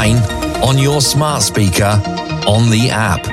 online, on your smart speaker, on the app.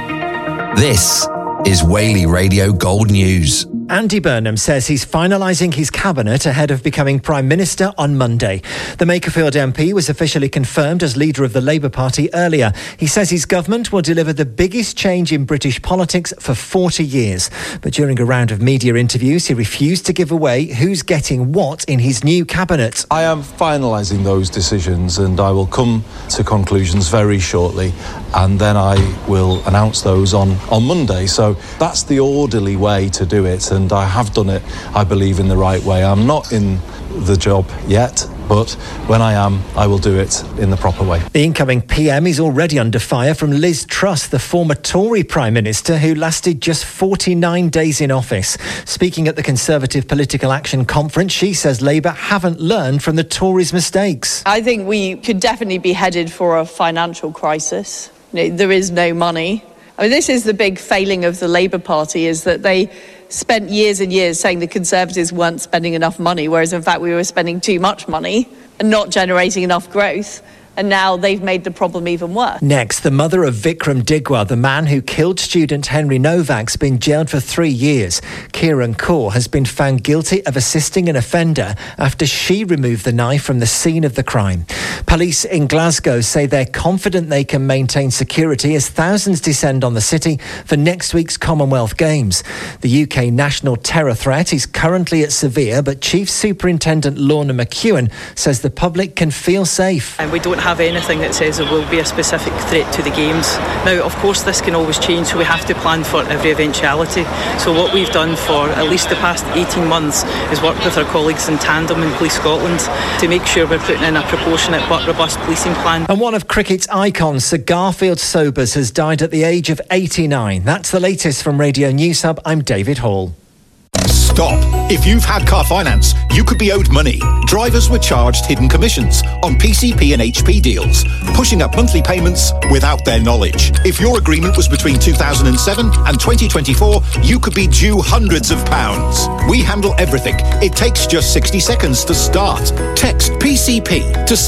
This is Whaley Radio Gold News. Andy Burnham says he's finalising his cabinet ahead of becoming Prime Minister on Monday. The Makerfield MP was officially confirmed as leader of the Labour Party earlier. He says his government will deliver the biggest change in British politics for 40 years. But during a round of media interviews, he refused to give away who's getting what in his new cabinet. I am finalising those decisions and I will come to conclusions very shortly, and then I will announce those on Monday. So that's the orderly way to do it. And I have done it, I believe, in the right way. I'm not in the job yet, but when I am, I will do it in the proper way. The incoming PM is already under fire from Liz Truss, the former Tory Prime Minister who lasted just 49 days in office. Speaking at the Conservative Political Action Conference, she says Labour haven't learned from the Tories' mistakes. I think we could definitely be headed for a financial crisis. There is no money. I mean, this is the big failing of the Labour Party, is that they spent years and years saying the Conservatives weren't spending enough money, whereas in fact we were spending too much money and not generating enough growth. And now they've made the problem even worse. Next, the mother of Vikram Digwa, the man who killed student Henry Novak's been jailed for 3 years. Kieran Kaur has been found guilty of assisting an offender after she removed the knife from the scene of the crime. Police in Glasgow say they're confident they can maintain security as thousands descend on the city for next week's Commonwealth Games. The UK national terror threat is currently at severe, but Chief Superintendent Lorna McEwen says the public can feel safe. And we don't have anything that says there will be a specific threat to the games. Now, of course, this can always change, so we have to plan for every eventuality. So what we've done for at least the past 18 months is work with our colleagues in tandem in Police Scotland to make sure we're putting in a proportionate but robust policing plan. And one of cricket's icons, Sir Garfield Sobers, has died at the age of 89. That's the latest from Radio News Hub. I'm David Hall. Stop. If you've had car finance, you could be owed money. Drivers were charged hidden commissions on PCP and HP deals, pushing up monthly payments without their knowledge. If your agreement was between 2007 and 2024, you could be due hundreds of pounds. We handle everything. It takes just 60 seconds to start. Text PCP to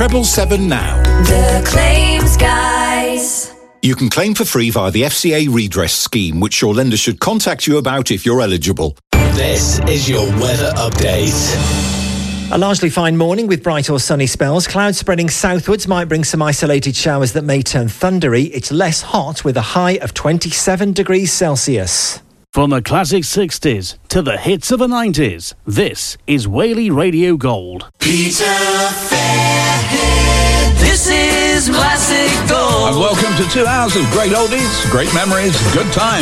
60777 now. The Claims Guys. You can claim for free via the FCA redress scheme, which your lender should contact you about if you're eligible. This is your weather update. A largely fine morning with bright or sunny spells. Clouds spreading southwards might bring some isolated showers that may turn thundery. It's less hot with a high of 27 degrees Celsius. From the classic 60s to the hits of the 90s, this is Whaley Radio Gold. Peter Fairhead, this is Classic Gold. And welcome to 2 hours of great oldies, great memories, good times.